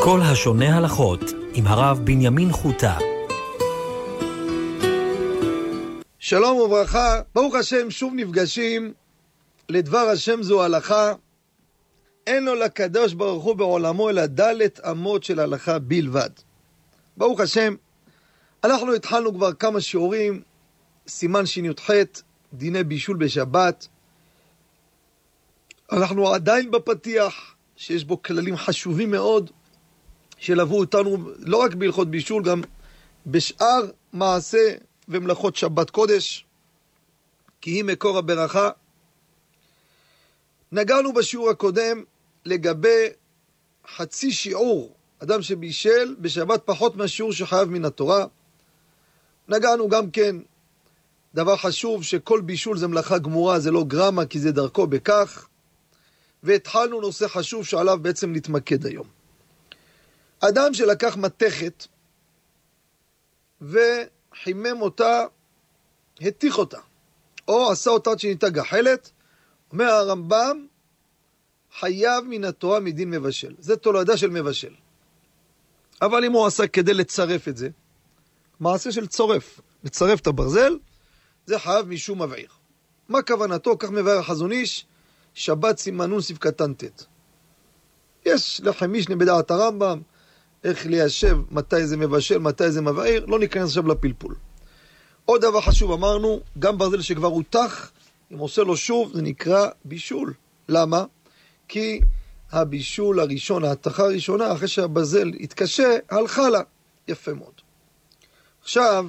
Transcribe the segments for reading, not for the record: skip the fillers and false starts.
כל השונה הלכות עם הרב בנימין חוטה. שלום וברכה, ברוך השם, שוב נפגשים לדבר השם זו הלכה. אין לו לקדוש ברוך הוא בעולמו אלא דלת אמות של הלכה בלבד. ברוך השם, אנחנו התחלנו כבר כמה שיעורים, סימן שי"ח, דיני בישול בשבת. אנחנו עדיין בפתיח שיש בו כללים חשובים מאוד שלוו אותנו לא רק בהלכות בישול, גם בשאר מעשה ומלאכות שבת קודש, כי היא מקור הברכה. נגענו בשיעור הקודם לגבי חצי שיעור, אדם שבישל בשבת פחות מהשיעור שחייב מן התורה. נגענו גם כן דבר חשוב, שכל בישול זה מלאכה גמורה, זה לא גרמה, כי זה דרכו בכך. והתחלנו נושא חשוב שעליו בעצם נתמקד היום. אדם שלקח מתכת וחימם אותה, התיך אותה, או עשה אותה עד שנהייתה גחלת, אומר הרמב"ם, חייב מן התורה מדין מבשל. זה תולדה של מבשל. אבל אם הוא עשה כדי לצרף את זה, מעשה של צורף, לצרף את הברזל, זה חייב משום מבעיר. מה כוונתו? כך מבאר החזון איש, שבת סימנון סעיף קטן ט'. יש לכם משנה בדעת הרמב"ם, איך ליישב מתי זה מבשל, מתי זה מבעיר, לא ניכנס עכשיו לפלפול. עוד דבר חשוב, אמרנו, גם ברזל שכבר הותח, אם עושה לו שוב, זה נקרא בישול. למה? כי הבישול הראשון, ההתחה הראשונה, אחרי שהברזל התקשה, הלכה לה. יפה מאוד. עכשיו,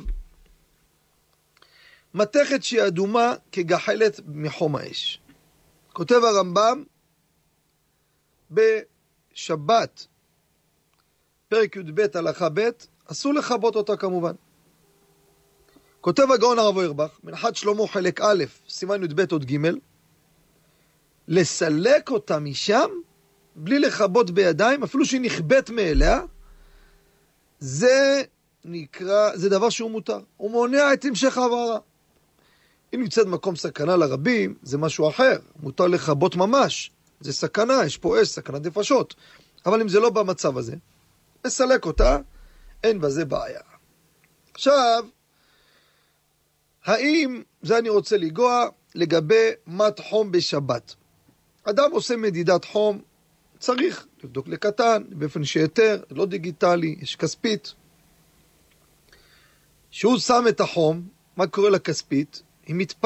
מתכת שהיא אדומה כגחלת מחום האש. כותב הרמב"ם בשבת, פרק י"ב הלכה ב', אסור לכבות אותה כמובן. כותב הגאון הרב אוירבך, מנחת שלמה חלק א', סימן י"ב עוד ג', לסלק אותה משם, בלי לכבות בידיים, אפילו שהיא נכבאת מאליה, זה נקרא, זה דבר שהוא מותר. הוא מונע את המשך העברה. אם נמצאת מקום סכנה לרבים, זה משהו אחר. מותר לכבות ממש. זה סכנה, יש פה אש, סכנת נפשות. אבל אם זה לא במצב הזה, מסלק אותה, אין בזה בעיה. עכשיו, האם, זה אני רוצה לגוע, לגבי מת חום בשבת. אדם עושה מדידת חום, צריך לבדוק לקטן, באופן שיותר, לא דיגיטלי, יש כספית. שהוא שם את החום, מה קורה לכספית? היא מתפתחת.